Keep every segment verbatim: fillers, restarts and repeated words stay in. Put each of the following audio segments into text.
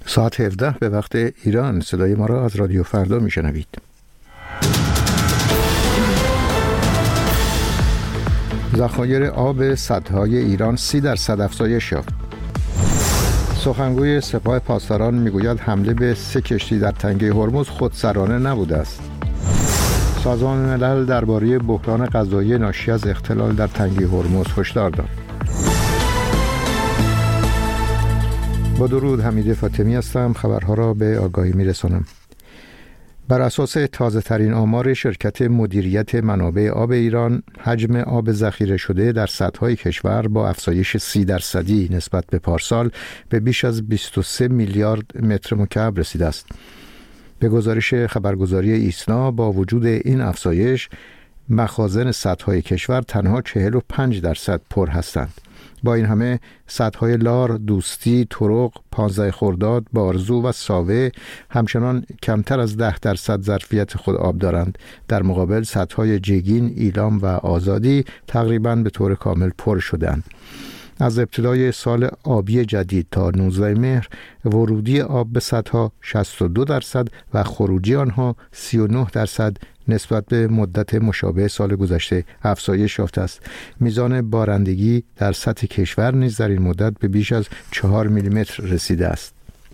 ساعت هفده به وقت ایران. صدای ما را از رادیو فردا میشنوید. ذخایر آب سدهای ایران سی درصد افزایش یافت. سخنگوی سپاه پاسداران میگوید حمله به سه کشتی در تنگه هرمز خودسرانه نبوده است. سازمان ملل درباره بحران غذایی ناشی از اختلال در تنگه هرمز هشدار داد. با درود، حمید فاطمی هستم. خبرها را به آگاهی میرسانم. بر اساس تازه ترین آمار شرکت مدیریت منابع آب ایران، حجم آب ذخیره شده در سدهای کشور با افزایش سی درصدی نسبت به پارسال به بیش از بیست و سه میلیارد متر مکعب رسیده است. به گزارش خبرگزاری ایسنا، با وجود این افزایش، مخازن سدهای کشور تنها چهل و پنج درصد پر هستند. با این همه سدهای لار، دوستی، طرق، پانزده خرداد، بارزو و ساوه همچنان کمتر از ده درصد ظرفیت خود آب دارند. در مقابل سدهای جگین، ایلام و آزادی تقریباً به طور کامل پر شدند. از ابتدای سال آبی جدید تا نوزده مهر ورودی آب به سدها شصت و دو درصد و خروجی آنها سی و نه درصد نسبت به مدت مشابه سال گذشته افزایش یافته است. میزان بارندگی در سطح کشور نیز در این مدت به بیش از چهار میلیمتر رسیده است.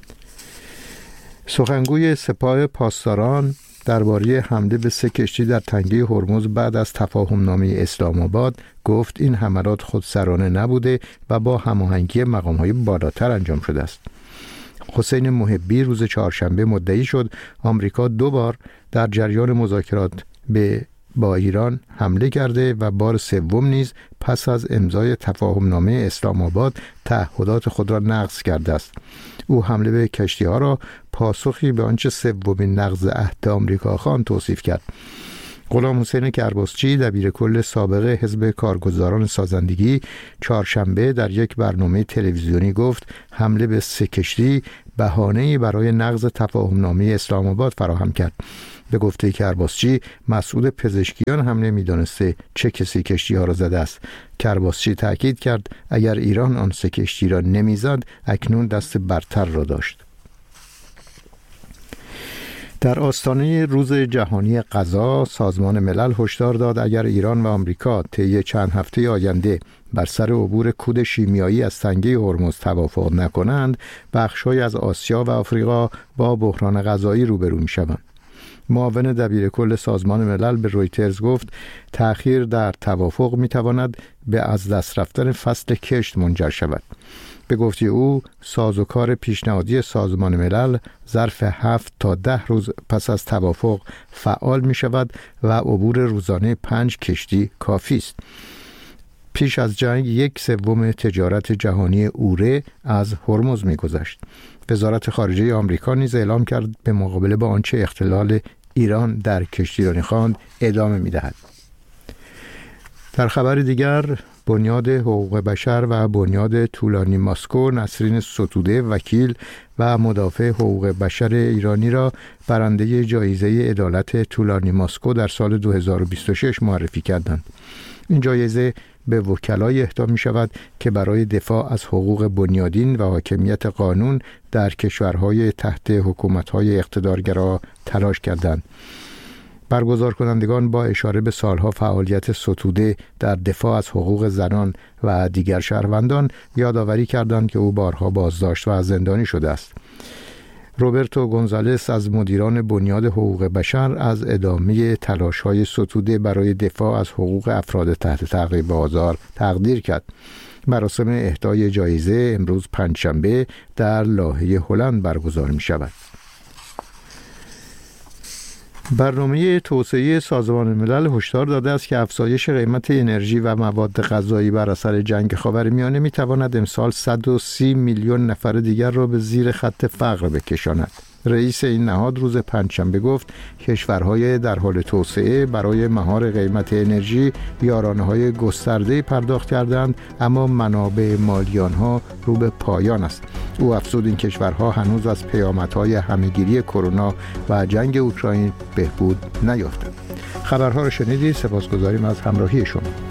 سخنگوی سپاه پاسداران درباره حمله به سه کشتی در تنگه هرمز بعد از تفاهمنامه اسلام آباد گفت این حملات خودسرانه نبوده و با هماهنگی مقام‌های بالاتر انجام شده است. حسین محبی روز چهارشنبه مدعی شد آمریکا دو بار در جریان مذاکرات به با ایران حمله کرده و بار سوم نیز پس از امضای تفاهمنامه اسلام آباد تعهدات خود را نقض کرده است. او حمله به کشتی‌ها را پاسخی به آنچه سومین نقض عهد آمریکا خواهان توصیف کرد. غلام حسین کرباسچی، دبیرکل سابق حزب کارگزاران سازندگی، چهارشنبه در یک برنامه تلویزیونی گفت حمله به سه کشتی بهانه‌ای برای نقض تفاهمنامه اسلام آباد فراهم کرد. به گفته کرباسچی، مسئول پزشکیان هم نمی‌دانسته چه کسی کشتی‌ها را زده است. کرباسچی تأکید کرد اگر ایران آن سه کشتی را نمی‌زد اکنون دست برتر را داشت. در آستانه روز جهانی غذا، سازمان ملل هشدار داد اگر ایران و آمریکا طی چند هفته آینده بر سر عبور کود شیمیایی از تنگه هرمز توافق نکنند، بخش‌هایی از آسیا و آفریقا با بحران غذایی روبرو می‌شوند. معاون دبیرکل سازمان ملل به رویترز گفت تأخیر در توافق می‌تواند به از دست رفتن فصل کشت منجر شود. به گفته او، سازوکار پیشنهادی سازمان ملل ظرف هفت تا ده روز پس از توافق فعال می شود و عبور روزانه پنج کشتی کافی است. پیش از جنگ یک سوم تجارت جهانی اوره از هرمز می گذشت. وزارت خارجه آمریکا نیز اعلام کرد به مقابله با آنچه اختلال ایران در کشتیرانی خواند ادامه می دهد. در خبر دیگر، بنیاد حقوق بشر و بنیاد طولانی ماسکو نسرین ستوده، وکیل و مدافع حقوق بشر ایرانی را برنده جایزه عدالت طولانی ماسکو در سال دو هزار و بیست و شش معرفی کردند. این جایزه به وکلای اهدا می شود که برای دفاع از حقوق بنیادین و حاکمیت قانون در کشورهای تحت حکومت‌های اقتدارگرا تلاش کردند. برگزار کنندگان با اشاره به سالها فعالیت ستوده در دفاع از حقوق زنان و دیگر شهروندان یادآوری کردند که او بارها بازداشت و زندانی شده است. روبرتو گونزالس از مدیران بنیاد حقوق بشر از ادامه تلاش‌های ستوده برای دفاع از حقوق افراد تحت تعقیب آزار تقدیر کرد. مراسم اهدای جایزه امروز پنجشنبه در لاهه هلند برگزار می‌شود. برنامه توسعه سازمان ملل هشدار داده است که افزایش قیمت انرژی و مواد غذایی بر اثر جنگ خاورمیانه می‌تواند امسال صد و سی میلیون نفر دیگر را به زیر خط فقر بکشاند. رئیس این نهاد روز پنجشنبه گفت کشورهای در حال توسعه برای مهار قیمت انرژی یارانه‌های گسترده‌ای پرداخت کردند، اما منابع مالی آنها رو به پایان است. او افزود این کشورها هنوز از پیامدهای همه‌گیری کرونا و جنگ اوکراین بهبود نیافتند. خبرها را شنیدید. سپاسگزاریم از همراهی شما.